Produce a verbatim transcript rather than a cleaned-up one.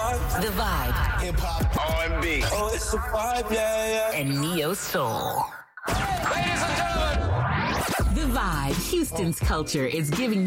vibe. The Vibe. Hip hop, R and B. Oh, it's a vibe, yeah, yeah. And Neo Soul. Ladies and gentlemen. The Vibe, Houston's culture, is giving